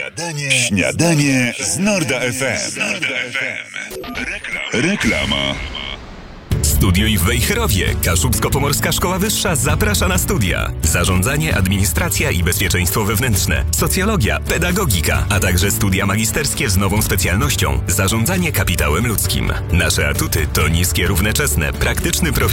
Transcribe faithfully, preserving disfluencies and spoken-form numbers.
Śniadanie, śniadanie z Norda F M. Norda F M. Reklama. Reklama. Studiuj w Wejherowie. Kaszubsko-Pomorska Szkoła Wyższa zaprasza na studia. Zarządzanie, administracja i bezpieczeństwo wewnętrzne, socjologia, pedagogika, a także studia magisterskie z nową specjalnością zarządzanie kapitałem ludzkim. Nasze atuty to niskie, równoczesne, praktyczny profil